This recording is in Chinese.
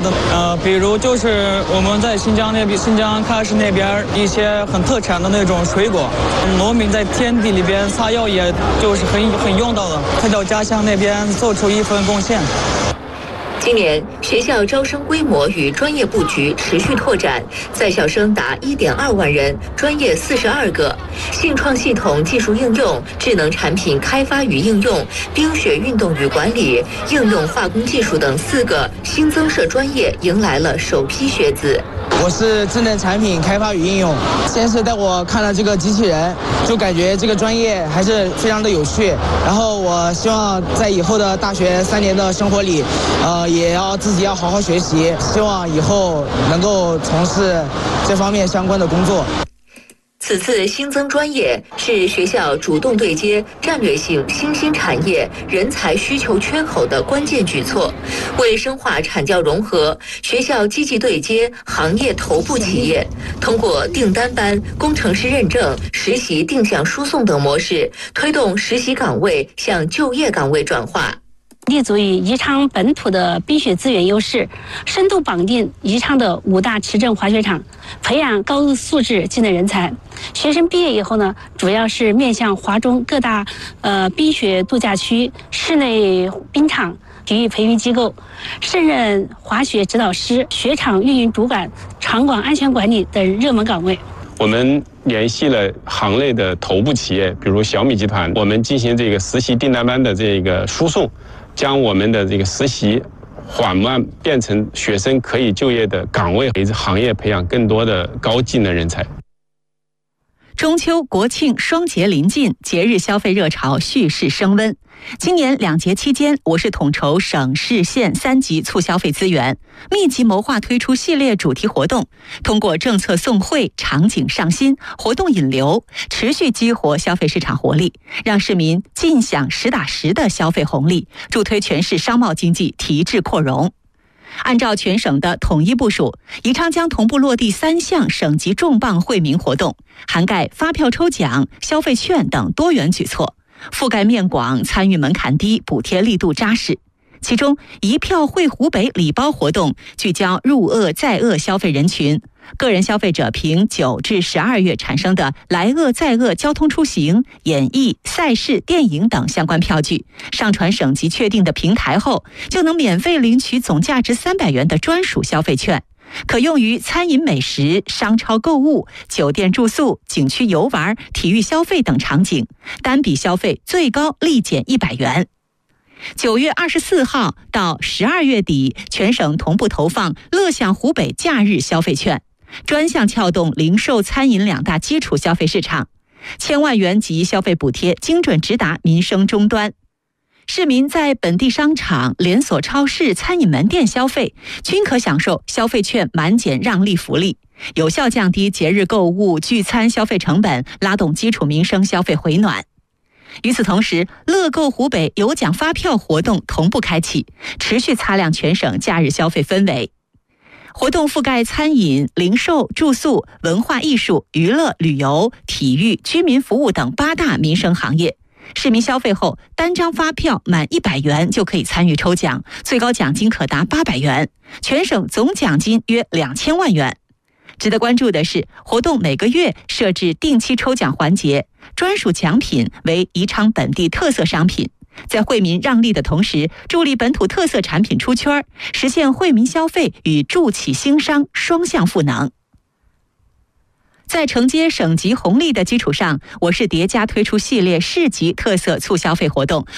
比如就是我们在新疆喀什那边一些很特产的那种水果，农民在田地里边撒药，也就是很用到的，他到家乡那边做出一份贡献。 今年学校招生规模与专业布局持续拓展，在校生达 1.2 万人，专业42个，信创系统技术应用、智能产品开发与应用、冰雪运动与管理、应用化工技术等4个新增设专业迎来了首批学子。 我是智能产品开发与应用，先是带我看了这个机器人，就感觉这个专业还是非常的有趣。然后我希望在以后的大学3年的生活里，也要自己要好好学习，希望以后能够从事这方面相关的工作。 此次新增专业是学校主动对接战略性新兴产业人才需求缺口的关键举措。为深化产教融合，学校积极对接行业头部企业，通过订单班、工程师认证、实习定向输送等模式，推动实习岗位向就业岗位转化。 立足于宜昌本土的冰雪资源优势，深度绑定宜昌的5大持证滑雪场，培养高素质技能人才。学生毕业以后呢，主要是面向华中各大冰雪度假区、室内冰场、体育培训机构，胜任滑雪指导师、雪场运营主管、场馆安全管理等热门岗位。 我们联系了行内的头部企业，比如小米集团，我们进行这个实习订单班的这个输送，将我们的这个实习缓慢变成学生可以就业的岗位，给行业培养更多的高技能人才。 中秋、国庆双节临近，节日消费热潮蓄势升温。今年2节期间，我市统筹省市县3级促消费资源，密集谋划推出系列主题活动，通过政策送惠、场景上新、活动引流，持续激活消费市场活力，让市民尽享实打实的消费红利，助推全市商贸经济提质扩容。按照全省的统一部署，宜昌将同步落地3项省级重磅惠民活动，涵盖发票抽奖、消费券等多元举措，覆盖面广，参与门槛低，补贴力度扎实。其中，一票惠湖北礼包活动聚焦入鄂在鄂消费人群，个人消费者凭9至12月产生的来鄂在鄂交通出行、演艺、赛事、电影等相关票据，上传省级确定的平台后，就能免费领取总价值300元的专属消费券，可用于餐饮美食、商超购物、酒店住宿、景区游玩、体育消费等场景，单笔消费最高立减100元。9月24号到12月底，全省同步投放乐享湖北假日消费券，专项撬动零售、餐饮2大基础消费市场，1000万元级消费补贴精准直达民生终端。市民在本地商场、连锁超市、餐饮门店消费，均可享受消费券满减让利福利，有效降低节日购物、聚餐消费成本，拉动基础民生消费回暖。与此同时，乐购湖北有奖发票活动同步开启，持续擦亮全省假日消费氛围。活动覆盖餐饮、零售、住宿、文化艺术、娱乐、旅游、体育、居民服务等8大民生行业。市民消费后，单张发票满100元就可以参与抽奖，最高奖金可达800元，全省总奖金约2000万元。值得关注的是，活动每个月设置定期抽奖环节，专属奖品为宜昌本地特色商品，在惠民让利的同时，助力本土特色产品出圈，实现惠民消费与助企兴商双向赋能。在承接省级红利的基础上，我市叠加推出系列市级特色促消费活动，